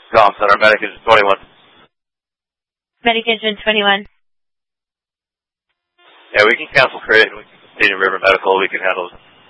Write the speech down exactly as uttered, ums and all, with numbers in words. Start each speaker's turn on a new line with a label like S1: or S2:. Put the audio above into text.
S1: Golf Center, Medic Engine twenty-one.
S2: Medic Engine twenty-one.
S1: Yeah, we can cancel Creighton. We can continue River Medical. We can handle